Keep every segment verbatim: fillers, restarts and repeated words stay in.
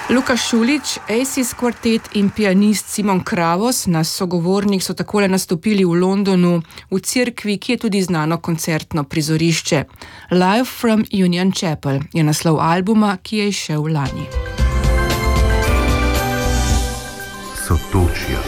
Luka Šulić, Aces kvartet in pianist Simon Kravos, nas sogovornik, so takole nastopili v Londonu v cerkvi, ki je tudi znano koncertno prizorišče. Live from Union Chapel je naslov albuma, ki je izšel lani. Sotočja.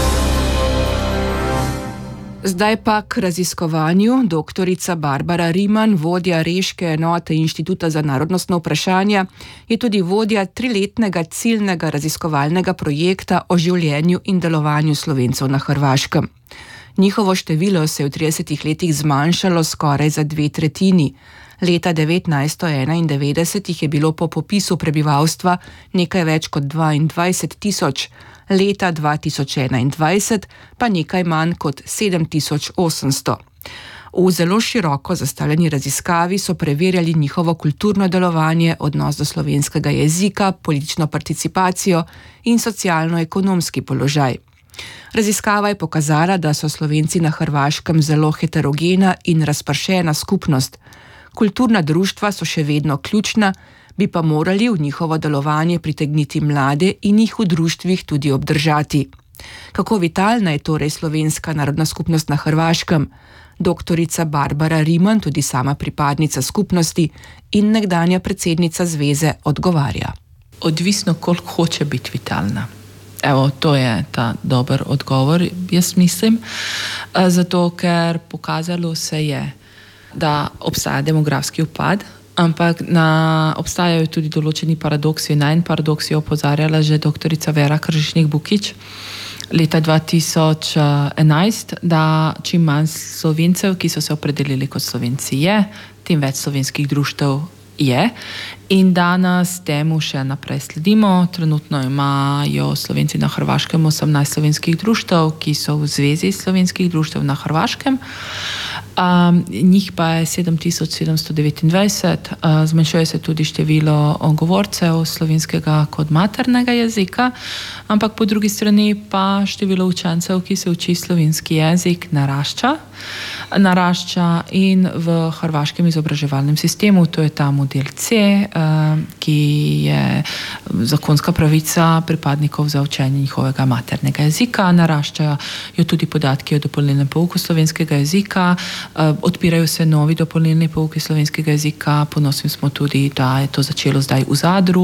Zdaj pa k raziskovanju. Doktorica Barbara Riman, vodja reške enote Inštituta za narodnostna vprašanja, je tudi vodja triletnega ciljnega raziskovalnega projekta o življenju in delovanju Slovencev na Hrvaškem. Njihovo število se je v tridesetih letih zmanjšalo skoraj za dve tretjini. Leta devetnajststo enaindevetdeset jih je bilo po popisu prebivalstva nekaj več kot dvaindvajset tisoč, leta dva tisoč enaindvajset pa nekaj manj kot sedem tisoč osemsto. V zelo široko zastavljeni raziskavi so preverjali njihovo kulturno delovanje, odnos do slovenskega jezika, politično participacijo in socialno-ekonomski položaj. Raziskava je pokazala, da so Slovenci na Hrvaškem zelo heterogena in razpršena skupnost. Kulturna društva so še vedno ključna, bi pa morali v njihovo delovanje pritegniti mlade in jih v društvih tudi obdržati. Kako vitalna je torej slovenska narodna skupnost na Hrvaškem? Doktorica Barbara Riman, tudi sama pripadnica skupnosti in nekdanja predsednica zveze, odgovarja. Odvisno, koliko hoče biti vitalna. Evo, to je ta dober odgovor, jaz mislim, zato ker pokazalo se je, da obstaja demografski upad, ampak na, obstajajo tudi določeni paradoksi. Na en paradoks je opozarjala že doktorica Vera Kržišnik Bukić leta dva tisoč enajst, da čim manj Slovencev, ki so se opredelili kot Slovenci, je, tem več slovenskih društev je, in danes temu še naprej sledimo. Trenutno imajo Slovenci na Hrvaškem osemnajst slovenskih društev, ki so v zvezi slovenskih društev na Hrvaškem. Um, njih pa je sedem tisoč sedemsto devetindvajset, uh, zmanjšuje se tudi število govorcev slovenskega kot maternega jezika, ampak po drugi strani pa število učencev, ki se uči slovenski jezik, narašča, narašča in v hrvaškem izobraževalnem sistemu, to je ta model C, uh, ki je zakonska pravica pripadnikov za učenje njihovega maternega jezika, naraščajo tudi podatki o dopolnilnem pouku slovenskega jezika. Uh, odpirajo se novi dopolnilni pouki slovenskega jezika, ponosni smo tudi, da je to začelo zdaj v Zadru.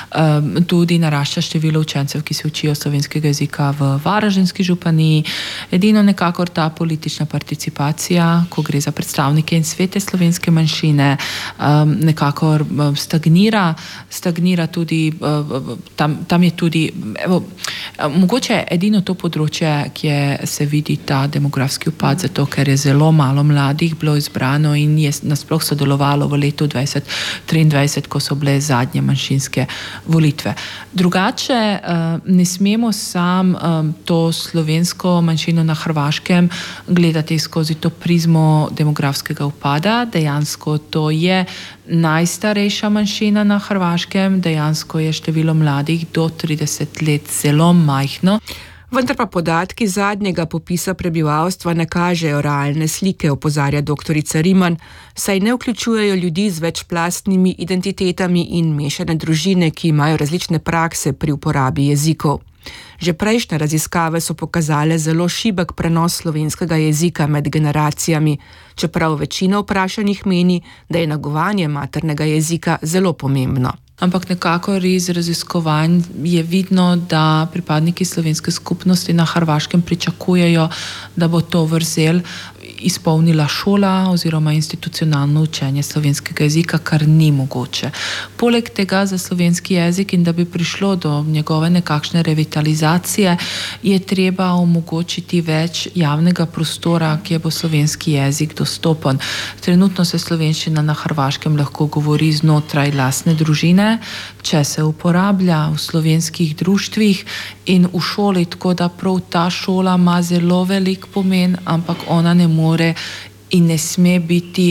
Um, tudi narašča število učencev, ki se učijo slovenskega jezika v Varaždinski županiji. Edino nekakor ta politična participacija, ko gre za predstavnike in svete slovenske manjšine, um, nekakor stagnira, stagnira tudi, uh, tam, tam je tudi, evo, mogoče edino to področje, kjer se vidi ta demografski upad, zato ker je zelo malo mladih bilo izbrano in je nasploh sodelovalo v letu dvajset triindvajset, ko so bile zadnje manjšinske volitve. Drugače ne smemo sam to slovensko manjšino na Hrvaškem gledati skozi to prizmo demografskega upada. Dejansko to je najstarejša manjšina na Hrvaškem, dejansko je število mladih do trideset let zelo majhno. Vendar pa podatki zadnjega popisa prebivalstva ne kažejo realne slike, opozarja doktorica Riman, saj ne vključujejo ljudi z večplastnimi identitetami in mešane družine, ki imajo različne prakse pri uporabi jezikov. Že prejšnje raziskave so pokazale zelo šibek prenos slovenskega jezika med generacijami, čeprav večina vprašanih meni, da je negovanje maternega jezika zelo pomembno. Ampak nekako iz raziskovanj je vidno, da pripadniki slovenske skupnosti na Hrvaškem pričakujejo, da bo to vrzel izpolnila šola oziroma institucionalno učenje slovenskega jezika, kar ni mogoče. Poleg tega za slovenski jezik in da bi prišlo do njegove nekakšne revitalizacije, je treba omogočiti več javnega prostora, kjer bo slovenski jezik dostopen. Trenutno se slovenščina na Hrvaškem lahko govori znotraj lastne družine, če se uporablja v slovenskih društvih in v šoli, tako da prav ta šola ima zelo velik pomen, ampak ona ne more in ne sme biti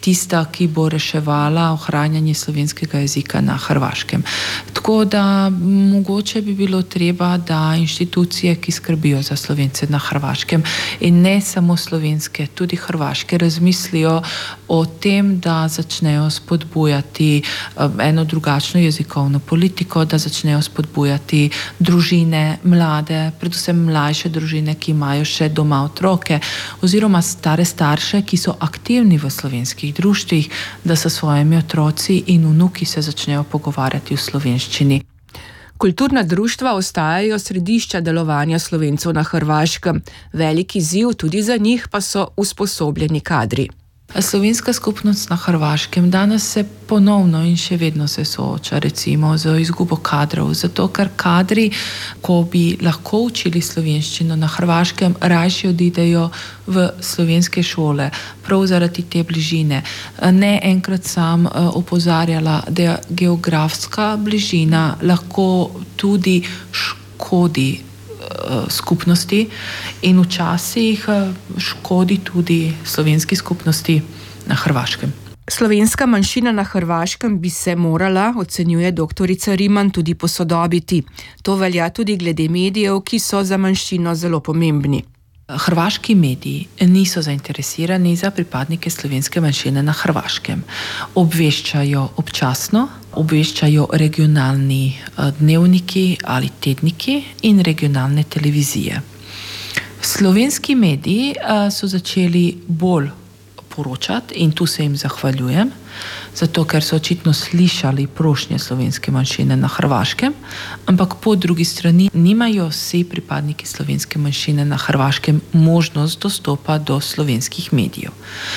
tista, ki bo reševala ohranjanje slovenskega jezika na Hrvaškem. Tako da mogoče bi bilo treba, da inštitucije, ki skrbijo za Slovence na Hrvaškem in ne samo slovenske, tudi hrvaške, razmislijo o tem, da začnejo spodbujati eno drugačno jezikovno politiko, da začnejo spodbujati družine, mlade, predvsem mlajše družine, ki imajo še doma otroke, oziroma stare starše, ki so aktivni v slovenskih društvih, da sa svojimi otroci in vnuki se začnejo pogovarjati v slovenščini. Kulturna društva ostajajo središča delovanja Slovencev na Hrvaškem. Veliki izziv tudi za njih pa so usposobljeni kadri. Slovenska skupnost na Hrvaškem danes se ponovno in še vedno se sooča recimo z izgubo kadrov, zato ker kadri, ko bi lahko učili slovenščino na Hrvaškem, rajši odidejo v slovenske šole, prav zaradi te bližine. Ne enkrat sam opozarjala, da geografska bližina lahko tudi škodi skupnosti in včasih škodi tudi slovenski skupnosti na Hrvaškem. Slovenska manjšina na Hrvaškem bi se morala, ocenjuje doktorica Riman, tudi posodobiti. To velja tudi glede medijev, ki so za manjšino zelo pomembni. Hrvaški mediji niso zainteresirani za pripadnike slovenske manjšine na Hrvaškem. Obveščajo občasno, obveščajo regionalni dnevniki ali tedniki in regionalne televizije. Slovenski mediji so začeli bolj poročati in tu se jim zahvaljujem, zato ker so očitno slišali prošnje slovenske manjšine na Hrvaškem, ampak po drugi strani nimajo vsi pripadniki slovenske manjšine na Hrvaškem možnost dostopa do slovenskih medijev.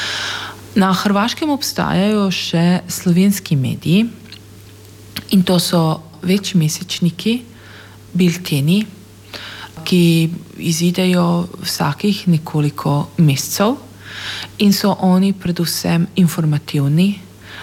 Na Hrvaškem obstajajo še slovenski mediji in to so večmesečniki, bilteni, ki izidejo vsakih nekoliko mesecev in so oni predvsem informativni.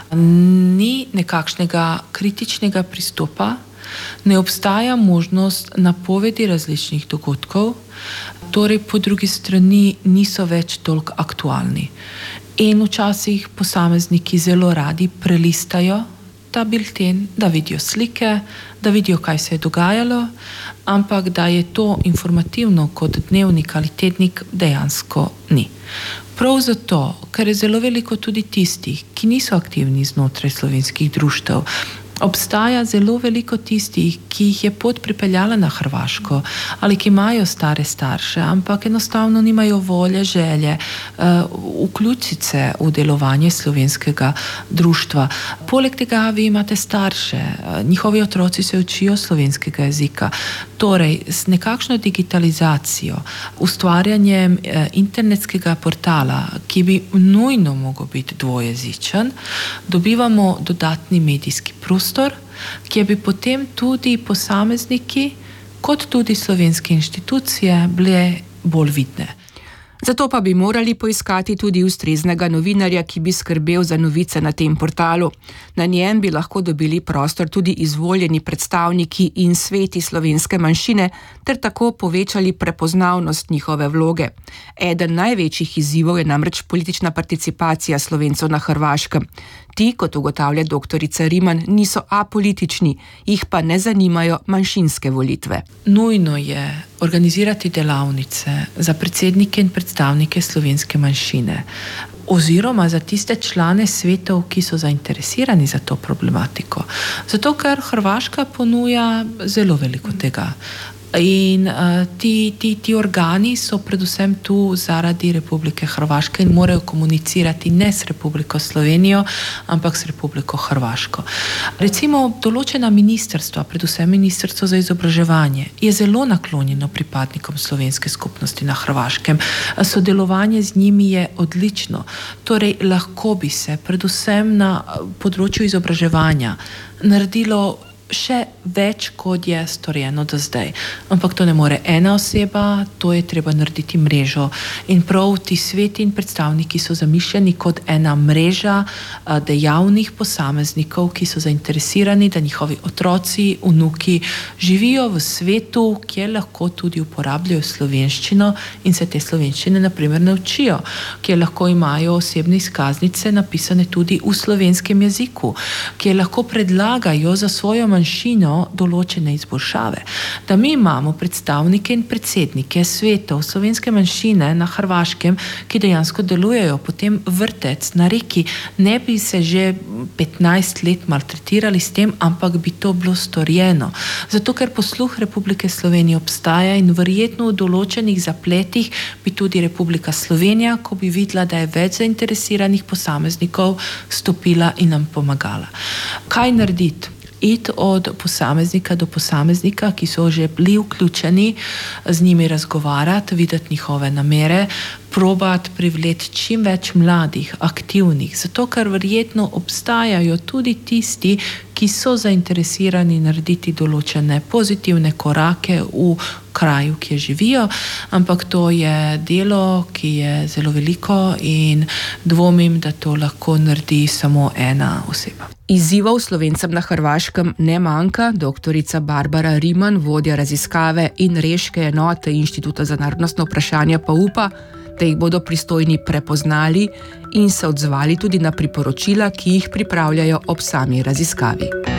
Ni nekakšnega kritičnega pristopa, ne obstaja možnost napovedi različnih dogodkov, torej po drugi strani niso več toliko aktualni. In včasih posamezniki zelo radi prelistajo ta bilten, da vidijo slike, da vidijo, kaj se je dogajalo, ampak da je to informativno kot dnevnik ali tednik, dejansko ni. Prav zato, ker je zelo veliko tudi tistih, ki niso aktivni znotraj slovenskih društev, obstaja zelo veliko tistih, ki jih je pot pripeljala na Hrvaško ali ki imajo stare starše, ampak enostavno nimajo volje, želje uh, vključiti se v delovanje slovenskega društva. Poleg tega vi imate starše, uh, njihovi otroci se učijo slovenskega jezika. Torej, s nekakšno digitalizacijo, ustvarjanjem uh, internetskega portala, ki bi nujno mogel biti dvojezičen, dobivamo dodatni medijski prostor, kjer bi potem tudi posamezniki, kot tudi slovenske inštitucije, bile bolj vidne. Zato pa bi morali poiskati tudi ustreznega novinarja, ki bi skrbel za novice na tem portalu. Na njem bi lahko dobili prostor tudi izvoljeni predstavniki in sveti slovenske manjšine, ter tako povečali prepoznavnost njihove vloge. Eden največjih izzivov je namreč politična participacija Slovencev na Hrvaškem. Ti, kot ugotavlja doktorica Riman, niso apolitični, jih pa ne zanimajo manjšinske volitve. Nujno je organizirati delavnice za predsednike in predstavnike slovenske manjšine oziroma za tiste člane svetov, ki so zainteresirani za to problematiko. Zato, ker Hrvaška ponuja zelo veliko tega. In uh, ti, ti, ti organi so predvsem tu zaradi Republike Hrvaške in morajo komunicirati ne s Republiko Slovenijo, ampak s Republiko Hrvaško. Recimo določena ministrstva, predvsem ministrstvo za izobraževanje, je zelo naklonjeno pripadnikom slovenske skupnosti na Hrvaškem. Sodelovanje z njimi je odlično. Torej, lahko bi se predvsem na področju izobraževanja naredilo še več, kot je storjeno do zdaj. Ampak to ne more ena oseba, to je treba narediti mrežo. In prav ti sveti in predstavniki so zamišljeni kot ena mreža dejavnih posameznikov, ki so zainteresirani, da njihovi otroci, vnuki živijo v svetu, kjer lahko tudi uporabljajo slovenščino in se te slovenščine naprimer naučijo, kjer lahko imajo osebne izkaznice napisane tudi v slovenskem jeziku, kjer lahko predlagajo za svojo manjšino določene izboljšave. Da mi imamo predstavnike in predsednike svetov slovenske manjšine na Hrvaškem, ki dejansko delujejo, potem vrtec na Reki, ne bi se že petnajst let maltretirali s tem, ampak bi to bilo storjeno. Zato, ker posluh Republike Slovenije obstaja in verjetno v določenih zapletih bi tudi Republika Slovenija, ko bi videla, da je več zainteresiranih posameznikov, stopila in nam pomagala. Kaj narediti? Iti od posameznika do posameznika, ki so že bili vključeni, z njimi razgovarjati, videti njihove namere, probati privleči čim več mladih, aktivnih, zato ker verjetno obstajajo tudi tisti, ki so zainteresirani narediti določene pozitivne korake v kraju, kjer živijo, ampak to je delo, ki je zelo veliko in dvomim, da to lahko naredi samo ena oseba. Izzivov Slovencem na Hrvaškem ne manjka. Doktorica Barbara Riman, vodja raziskave in reške enote Inštituta za narodnostno vprašanje, pa upa, da jih bodo pristojni prepoznali in se odzvali tudi na priporočila, ki jih pripravljajo ob sami raziskavi.